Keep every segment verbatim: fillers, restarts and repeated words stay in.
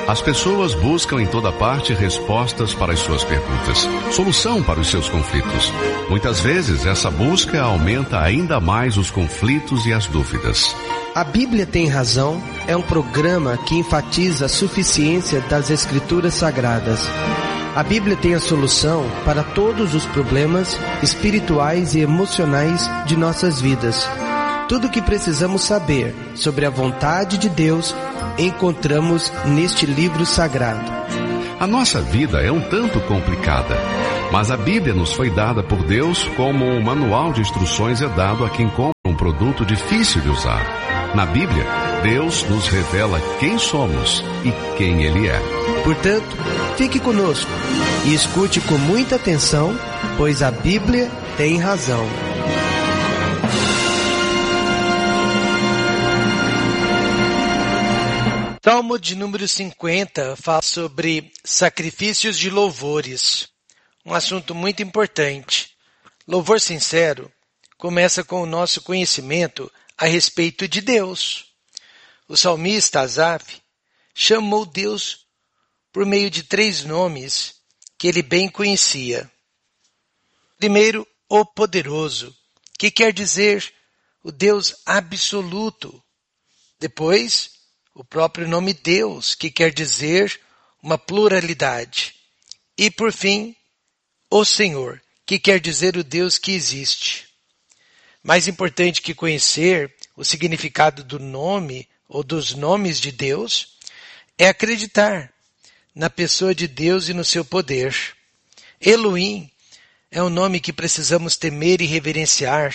As pessoas buscam em toda parte respostas para as suas perguntas, solução para os seus conflitos. Muitas vezes essa busca aumenta ainda mais os conflitos e as dúvidas. A Bíblia Tem Razão é um programa que enfatiza a suficiência das Escrituras Sagradas. A Bíblia tem a solução para todos os problemas espirituais e emocionais de nossas vidas. Tudo o que precisamos saber sobre a vontade de Deus encontramos neste livro sagrado. A nossa vida é um tanto complicada, mas a Bíblia nos foi dada por Deus como um manual de instruções é dado a quem compra um produto difícil de usar. Na Bíblia, Deus nos revela quem somos e quem Ele é. Portanto, fique conosco e escute com muita atenção, pois a Bíblia tem razão. Salmo de número cinquenta fala sobre sacrifícios de louvores. Um assunto muito importante. Louvor sincero começa com o nosso conhecimento a respeito de Deus. O salmista Asaf chamou Deus por meio de três nomes que ele bem conhecia. Primeiro, o poderoso, que quer dizer o Deus absoluto. Depois, o próprio nome Deus, que quer dizer uma pluralidade. E, por fim, o Senhor, que quer dizer o Deus que existe. Mais importante que conhecer o significado do nome ou dos nomes de Deus é acreditar na pessoa de Deus e no seu poder. Elohim é um nome que precisamos temer e reverenciar.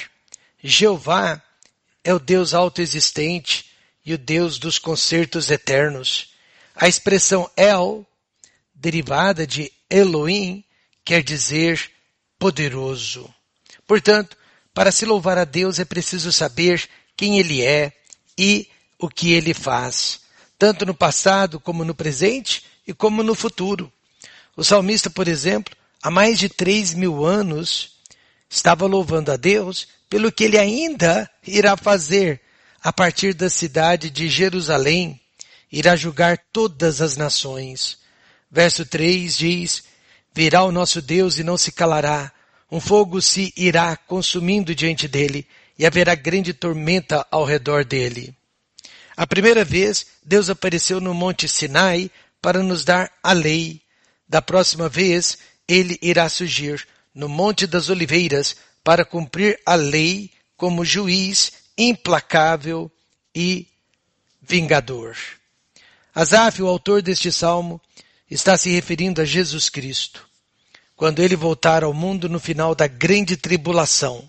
Jeová é o Deus autoexistente e o Deus dos concertos eternos. A expressão El, derivada de Elohim, quer dizer poderoso. Portanto, para se louvar a Deus é preciso saber quem Ele é e o que Ele faz, tanto no passado como no presente e como no futuro. O salmista, por exemplo, há mais de três mil anos, estava louvando a Deus pelo que Ele ainda irá fazer a partir da cidade de Jerusalém, irá julgar todas as nações. Verso três diz, virá o nosso Deus e não se calará, um fogo se irá consumindo diante dele, e haverá grande tormenta ao redor dele. A primeira vez, Deus apareceu no Monte Sinai para nos dar a lei. Da próxima vez, ele irá surgir no Monte das Oliveiras para cumprir a lei como juiz implacável e vingador. Asaf, o autor deste salmo, está se referindo a Jesus Cristo, quando ele voltar ao mundo no final da grande tribulação.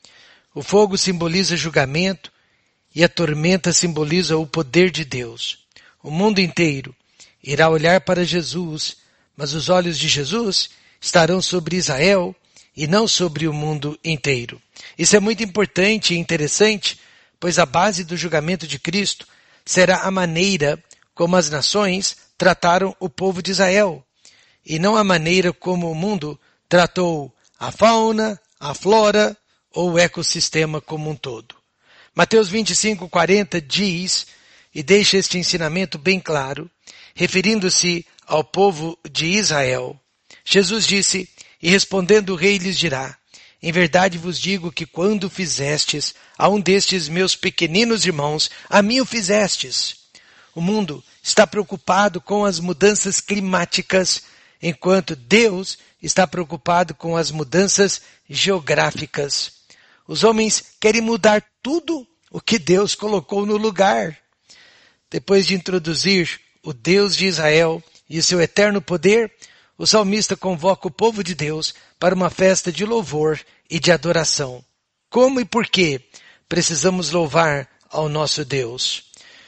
O fogo simboliza julgamento e a tormenta simboliza o poder de Deus. O mundo inteiro irá olhar para Jesus, mas os olhos de Jesus estarão sobre Israel e não sobre o mundo inteiro. Isso é muito importante e interessante, pois a base do julgamento de Cristo será a maneira como as nações trataram o povo de Israel, e não a maneira como o mundo tratou a fauna, a flora ou o ecossistema como um todo. Mateus vinte e cinco, quarenta diz, e deixa este ensinamento bem claro, referindo-se ao povo de Israel. Jesus disse, e respondendo o rei lhes dirá, em verdade vos digo que quando fizestes a um destes meus pequeninos irmãos, a mim o fizestes. O mundo está preocupado com as mudanças climáticas, enquanto Deus está preocupado com as mudanças geográficas. Os homens querem mudar tudo o que Deus colocou no lugar. Depois de introduzir o Deus de Israel e o seu eterno poder, o salmista convoca o povo de Deus para uma festa de louvor e de adoração. Como e por que precisamos louvar ao nosso Deus?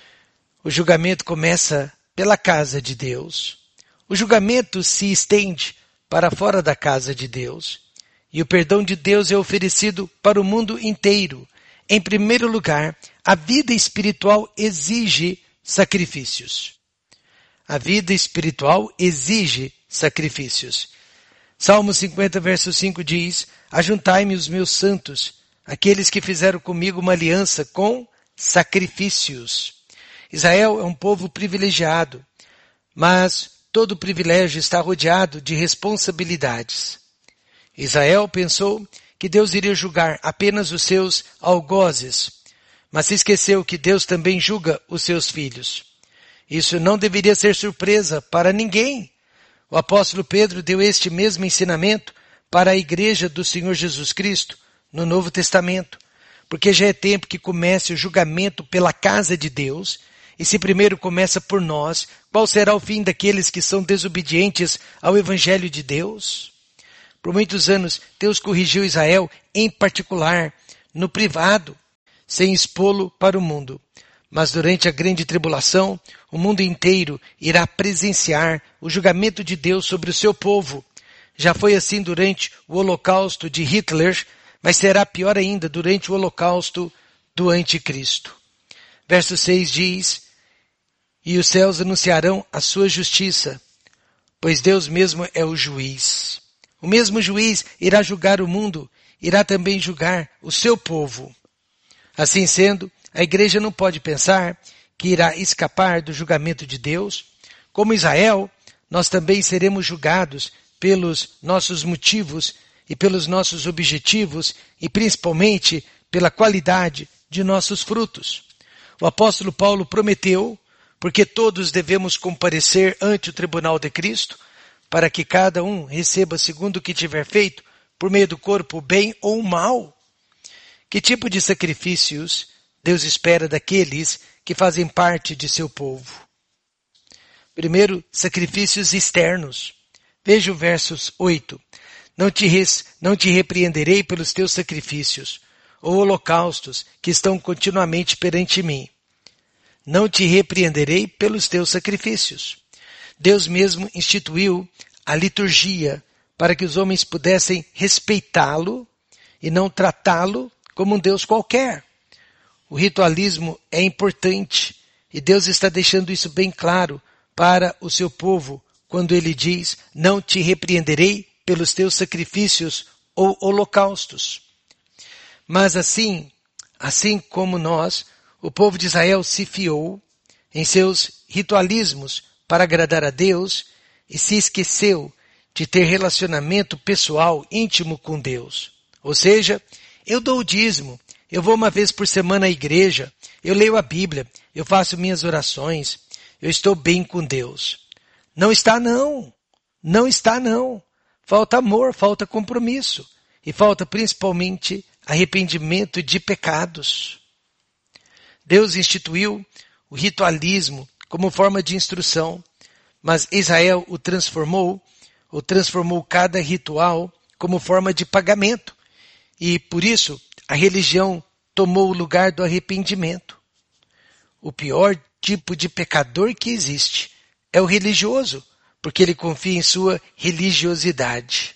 O julgamento começa pela casa de Deus. O julgamento se estende para fora da casa de Deus. E o perdão de Deus é oferecido para o mundo inteiro. Em primeiro lugar, a vida espiritual exige sacrifícios. A vida espiritual exige sacrifícios. Salmo cinquenta, verso cinco diz, ajuntai-me os meus santos, aqueles que fizeram comigo uma aliança com sacrifícios. Israel é um povo privilegiado, Mas todo privilégio está rodeado de responsabilidades. Israel pensou que Deus iria julgar apenas os seus algozes, mas se esqueceu que Deus também julga os seus filhos. Isso não deveria ser surpresa para ninguém. O apóstolo Pedro deu este mesmo ensinamento para a igreja do Senhor Jesus Cristo no Novo Testamento, porque já é tempo que comece o julgamento pela casa de Deus, e se primeiro começa por nós, qual será o fim daqueles que são desobedientes ao Evangelho de Deus? Por muitos anos, Deus corrigiu Israel, em particular, no privado, sem expô-lo para o mundo. Mas durante a grande tribulação, o mundo inteiro irá presenciar o julgamento de Deus sobre o seu povo. Já foi assim durante o Holocausto de Hitler, mas será pior ainda durante o Holocausto do Anticristo. Verso seis diz, e os céus anunciarão a sua justiça, pois Deus mesmo é o juiz. O mesmo juiz irá julgar o mundo, irá também julgar o seu povo. Assim sendo, a igreja não pode pensar que irá escapar do julgamento de Deus. Como Israel, nós também seremos julgados pelos nossos motivos e pelos nossos objetivos e principalmente pela qualidade de nossos frutos. O apóstolo Paulo prometeu, porque todos devemos comparecer ante o tribunal de Cristo, para que cada um receba segundo o que tiver feito, por meio do corpo, o bem ou o mal. Que tipo de sacrifícios Deus espera daqueles que fazem parte de seu povo? Primeiro, sacrifícios externos. Veja o versos oito. Não te, res, não te repreenderei pelos teus sacrifícios, ou holocaustos que estão continuamente perante mim. Não te repreenderei pelos teus sacrifícios. Deus mesmo instituiu a liturgia para que os homens pudessem respeitá-lo e não tratá-lo como um Deus qualquer. O ritualismo é importante e Deus está deixando isso bem claro para o seu povo quando ele diz, não te repreenderei pelos teus sacrifícios ou holocaustos. Mas assim, assim como nós, o povo de Israel se fiou em seus ritualismos para agradar a Deus e se esqueceu de ter relacionamento pessoal íntimo com Deus. Ou seja, eu dou o dízimo, eu vou uma vez por semana à igreja, eu leio a Bíblia, eu faço minhas orações, eu estou bem com Deus. Não está não, não está não. Falta amor, falta compromisso e falta principalmente arrependimento de pecados. Deus instituiu o ritualismo como forma de instrução, mas Israel o transformou, ou transformou cada ritual como forma de pagamento. E por isso a religião tomou o lugar do arrependimento. O pior tipo de pecador que existe é o religioso, porque ele confia em sua religiosidade.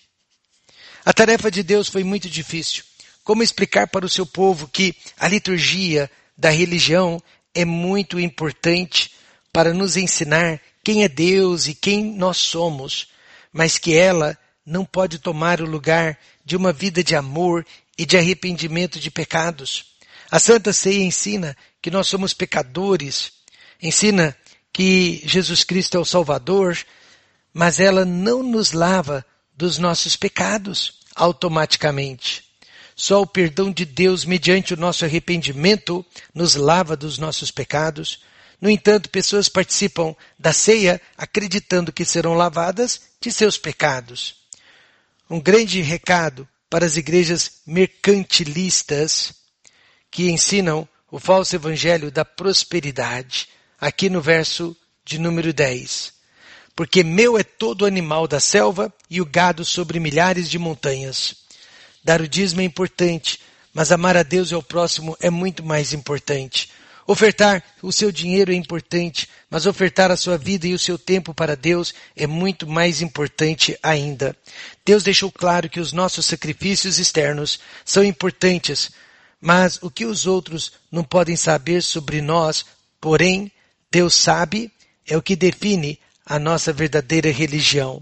A tarefa de Deus foi muito difícil. Como explicar para o seu povo que a liturgia da religião é muito importante para nos ensinar quem é Deus e quem nós somos, mas que ela não pode tomar o lugar de uma vida de amor e de arrependimento de pecados. A Santa Ceia ensina que nós somos pecadores, ensina que Jesus Cristo é o Salvador, mas ela não nos lava dos nossos pecados automaticamente. Só o perdão de Deus, mediante o nosso arrependimento, nos lava dos nossos pecados. No entanto, pessoas participam da ceia acreditando que serão lavadas de seus pecados. Um grande recado para as igrejas mercantilistas que ensinam o falso evangelho da prosperidade, aqui no verso de número dez. Porque meu é todo animal da selva e o gado sobre milhares de montanhas. Dar o dízimo é importante, mas amar a Deus e ao próximo é muito mais importante. Ofertar o seu dinheiro é importante, mas ofertar a sua vida e o seu tempo para Deus é muito mais importante ainda. Deus deixou claro que os nossos sacrifícios externos são importantes, mas o que os outros não podem saber sobre nós, porém, Deus sabe, é o que define a nossa verdadeira religião.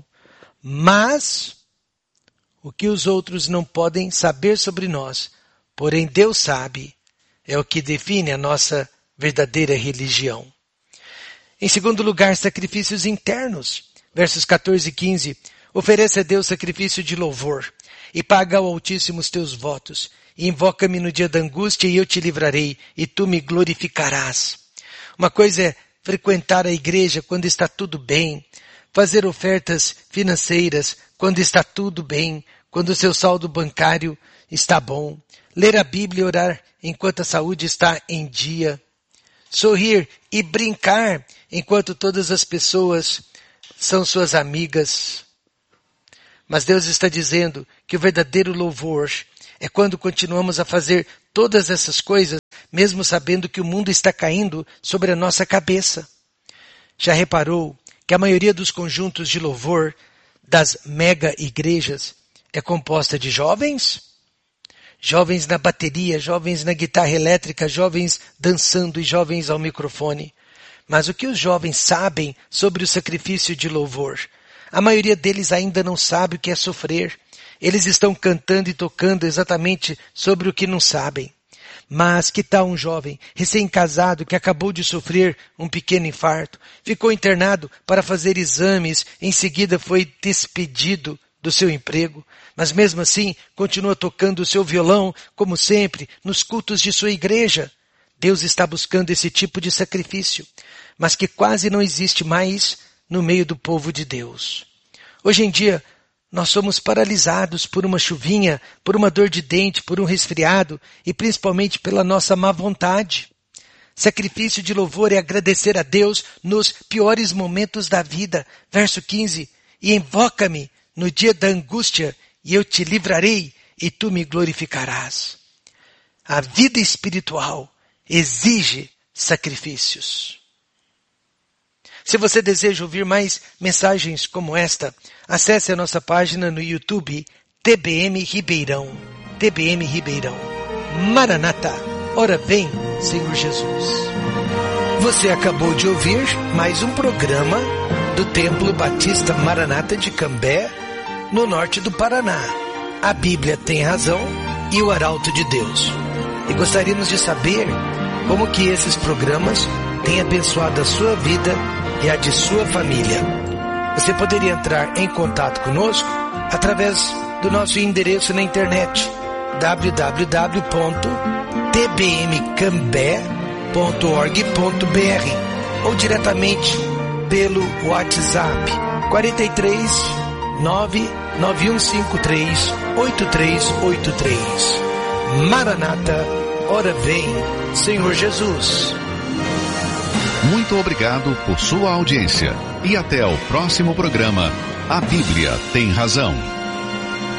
Mas o que os outros não podem saber sobre nós, porém Deus sabe, é o que define a nossa verdadeira religião. Em segundo lugar, sacrifícios internos. Versos quatorze e quinze. Oferece a Deus sacrifício de louvor e paga ao Altíssimo os teus votos. E invoca-me no dia da angústia e eu te livrarei e tu me glorificarás. Uma coisa é frequentar a igreja quando está tudo bem, fazer ofertas financeiras quando está tudo bem, quando o seu saldo bancário está bom, ler a Bíblia e orar enquanto a saúde está em dia, sorrir e brincar enquanto todas as pessoas são suas amigas. Mas Deus está dizendo que o verdadeiro louvor é quando continuamos a fazer todas essas coisas, mesmo sabendo que o mundo está caindo sobre a nossa cabeça. Já reparou que a maioria dos conjuntos de louvor das mega igrejas é composta de jovens? Jovens na bateria, jovens na guitarra elétrica, jovens dançando e jovens ao microfone. Mas o que os jovens sabem sobre o sacrifício de louvor? A maioria deles ainda não sabe o que é sofrer. Eles estão cantando e tocando exatamente sobre o que não sabem. Mas que tal um jovem recém-casado que acabou de sofrer um pequeno infarto, ficou internado para fazer exames, em seguida foi despedido do seu emprego, mas mesmo assim continua tocando o seu violão, como sempre, nos cultos de sua igreja? Deus está buscando esse tipo de sacrifício, mas que quase não existe mais no meio do povo de Deus. Hoje em dia, nós somos paralisados por uma chuvinha, por uma dor de dente, por um resfriado e principalmente pela nossa má vontade. Sacrifício de louvor é agradecer a Deus nos piores momentos da vida. Verso quinze. E invoca-me no dia da angústia e eu te livrarei e tu me glorificarás. A vida espiritual exige sacrifícios. Se você deseja ouvir mais mensagens como esta, acesse a nossa página no YouTube, T B M Ribeirão. T B M Ribeirão. Maranata, ora vem, Senhor Jesus. Você acabou de ouvir mais um programa do Templo Batista Maranata de Cambé, no norte do Paraná. A Bíblia tem razão e o Arauto de Deus. E gostaríamos de saber como que esses programas têm abençoado a sua vida e a de sua família. Você poderia entrar em contato conosco através do nosso endereço na internet w w w ponto t b m cambé ponto org ponto b r ou diretamente pelo WhatsApp quatro três nove nove um cinco três oito três oito três. Maranata, ora vem, Senhor Jesus. Muito obrigado por sua audiência e até o próximo programa. A Bíblia tem razão.